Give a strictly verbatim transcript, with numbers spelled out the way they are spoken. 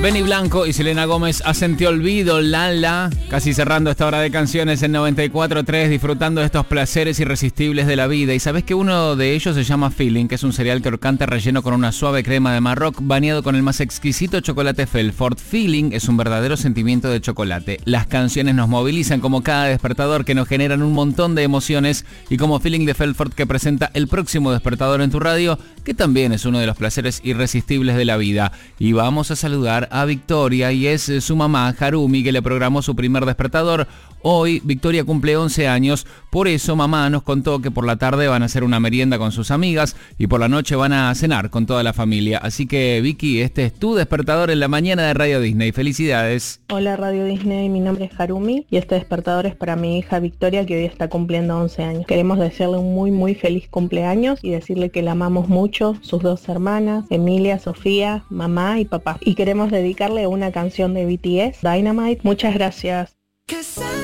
Benny Blanco y Selena Gómez hacen Te Olvido, Lala. Casi cerrando esta hora de canciones en noventa y cuatro punto tres, disfrutando de estos placeres irresistibles de la vida. Y sabés que uno de ellos se llama Feeling, que es un cereal crocante relleno con una suave crema de Marroc, bañado con el más exquisito chocolate Felford. Feeling es un verdadero sentimiento de chocolate. Las canciones nos movilizan como cada despertador, que nos generan un montón de emociones, y como Feeling de Felford, que presenta el próximo despertador en tu radio, que también es uno de los placeres irresistibles de la vida. Y vamos a saludar a Victoria, y es su mamá Harumi, que le programó su primer despertador. Hoy Victoria cumple once años, por eso mamá nos contó que por la tarde van a hacer una merienda con sus amigas y por la noche van a cenar con toda la familia. Así que Vicky, este es tu despertador en la mañana de Radio Disney. Felicidades. Hola Radio Disney, mi nombre es Harumi y este despertador es para mi hija Victoria, que hoy está cumpliendo once años. Queremos desearle un muy muy feliz cumpleaños y decirle que la amamos mucho, sus dos hermanas, Emilia, Sofía, mamá y papá. Y queremos dedicarle una canción de B T S, Dynamite. Muchas gracias.